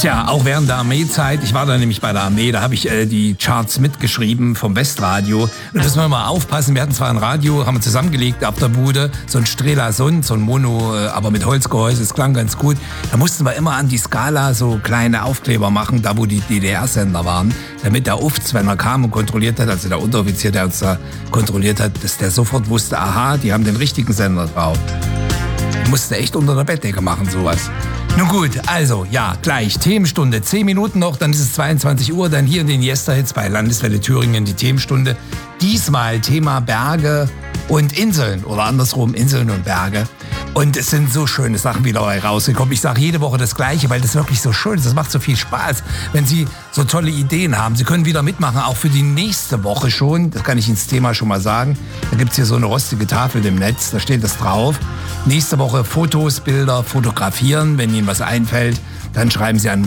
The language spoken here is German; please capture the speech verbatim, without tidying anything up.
Tja, auch während der Armeezeit, ich war da nämlich bei der Armee, da habe ich äh, die Charts mitgeschrieben vom Westradio. Und da müssen wir mal aufpassen, wir hatten zwar ein Radio, haben wir zusammengelegt auf der Bude, so ein Strelasund, so ein Mono, äh, aber mit Holzgehäuse, es klang ganz gut. Da mussten wir immer an die Skala so kleine Aufkleber machen, da wo die D D R-Sender waren, damit der U F Z, wenn er kam und kontrolliert hat, also der Unteroffizier, der uns da kontrolliert hat, dass der sofort wusste, aha, die haben den richtigen Sender drauf. Ich musste echt unter der Bettdecke machen, sowas. Nun gut, also, ja, gleich, Themenstunde, zehn Minuten noch, dann ist es zweiundzwanzig Uhr, dann hier in den Yesterhits bei Landeswelle Thüringen die Themenstunde. Diesmal Thema Berge und Inseln oder andersrum Inseln und Berge. Und es sind so schöne Sachen wieder rausgekommen. Ich sage jede Woche das Gleiche, weil das wirklich so schön ist. Das macht so viel Spaß, wenn Sie so tolle Ideen haben. Sie können wieder mitmachen, auch für die nächste Woche schon. Das kann ich ins Thema schon mal sagen. Da gibt's hier so eine rostige Tafel im Netz, da steht das drauf. Nächste Woche Fotos, Bilder, fotografieren. Wenn Ihnen was einfällt, dann schreiben Sie an